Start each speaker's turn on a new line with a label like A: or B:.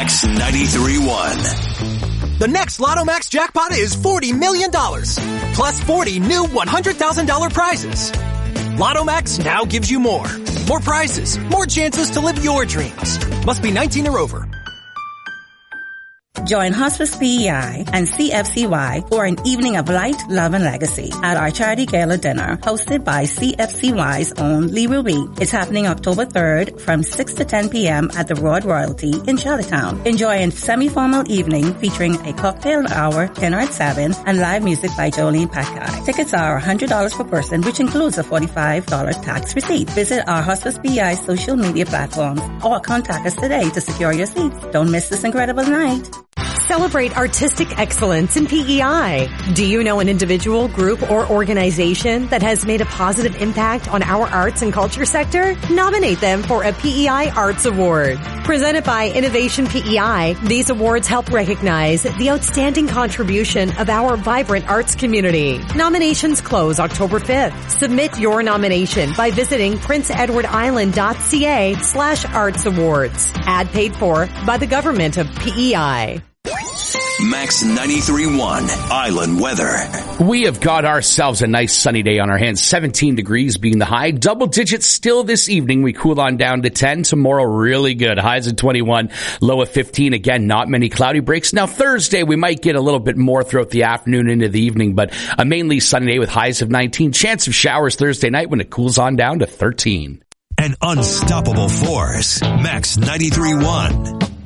A: Max 93.1.
B: The next Lotto Max jackpot is $40 million. Plus 40 new $100,000 prizes. Lotto Max now gives you more. More prizes, more chances to live your dreams. Must be 19 or over.
C: Join Hospice PEI and CFCY for an evening of light, love, and legacy at our charity gala dinner hosted by CFCY's own Lee Ruby. It's happening October 3rd from 6 to 10 p.m. at the Royal Royalty in Charlottetown. Enjoy a semi-formal evening featuring a cocktail hour, dinner at 7, and live music by Jolene Packard. Tickets are $100 per person, which includes a $45 tax receipt. Visit our Hospice PEI social media platforms or contact us today to secure your seats. Don't miss this incredible night.
D: Celebrate artistic excellence in PEI. Do you know an individual, group, or organization that has made a positive impact on our arts and culture sector? Nominate them for a PEI Arts Award. Presented by Innovation PEI, these awards help recognize the outstanding contribution of our vibrant arts community. Nominations close October 5th. Submit your nomination by visiting princeedwardisland.ca/arts awards. Ad paid for by the government of PEI.
A: Max 93.1 Island weather.
E: We have got ourselves a nice sunny day on our hands. 17 degrees being the high. Double digits still this evening. We cool on down to 10. Tomorrow really good. Highs at 21, low of 15. Again, not many cloudy breaks. Now Thursday we might get a little bit more throughout the afternoon into the evening, but a mainly sunny day with highs of 19. Chance of showers Thursday night when it cools on down to 13.
A: An unstoppable force. Max 93.1.